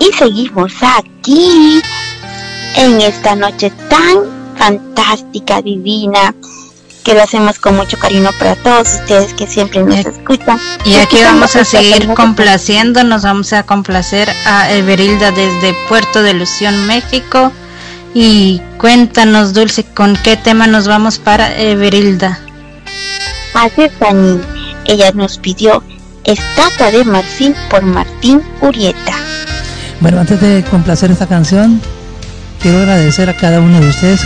Y seguimos aquí en esta noche tan fantástica, divina, que lo hacemos con mucho cariño para todos ustedes que siempre nos escuchan. Y aquí vamos a seguir complaciéndonos, vamos a complacer a Everilda desde Puerto de Ilusión, México. Y cuéntanos, Dulce, ¿con qué tema nos vamos para Everilda? Así es, Dani. Ella nos pidió Estatua de Marfil por Martín Urieta. Bueno, antes de complacer esta canción, quiero agradecer a cada uno de ustedes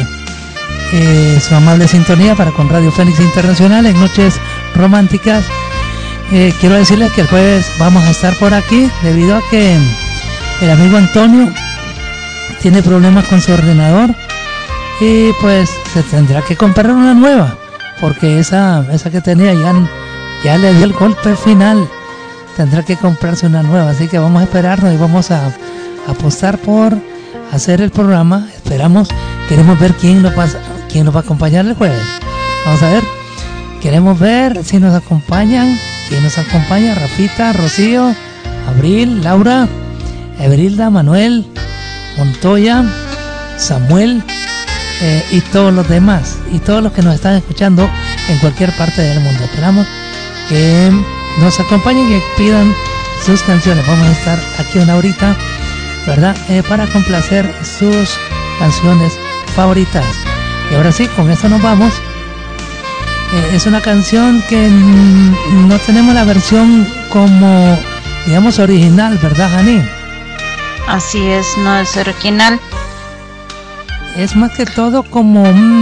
su amable sintonía para con Radio Fénix Internacional en Noches Románticas. Quiero decirles que el jueves vamos a estar por aquí debido a que el amigo Antonio tiene problemas con su ordenador y pues se tendrá que comprar una nueva porque esa que tenía ya le dio el golpe final. Tendrá que comprarse una nueva, así que vamos a esperarnos y vamos a apostar por hacer el programa. Queremos ver quién nos va a acompañar el jueves. Vamos a ver, queremos ver si nos acompañan, quién nos acompaña: Rafita, Rocío, Abril, Laura, Everilda, Manuel, Montoya, Samuel y todos los demás y todos los que nos están escuchando en cualquier parte del mundo. Esperamos que nos acompañen y pidan sus canciones. Vamos a estar aquí una horita, ¿verdad? Para complacer sus canciones favoritas. Y ahora sí, con esto nos vamos. Es una canción que no tenemos la versión como, digamos, original, ¿verdad, Jani? Así es, no es original. Es más que todo como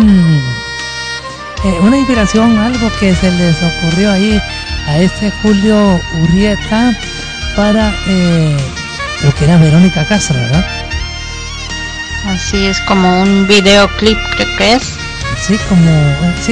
una inspiración, algo que se les ocurrió ahí a Julio Urieta para lo que era Verónica Castro, ¿verdad? Así es, como un videoclip, creo que es. Sí, como... Sí,